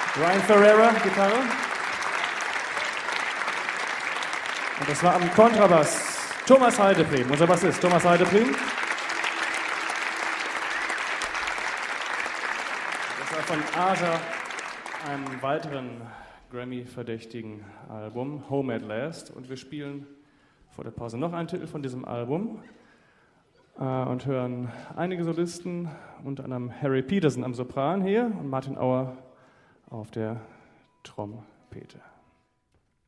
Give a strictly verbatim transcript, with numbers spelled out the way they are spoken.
Ryan Ferreira, Gitarre. Und das war am Kontrabass Thomas Heidepriem, unser Bassist Thomas Heidepriem. Das war von Aja, einem weiteren Grammy-verdächtigen Album, Home at Last. Und wir spielen vor der Pause noch einen Titel von diesem Album äh, und hören einige Solisten, unter anderem Harry Peterson am Sopran hier und Martin Auer auf der Trompete.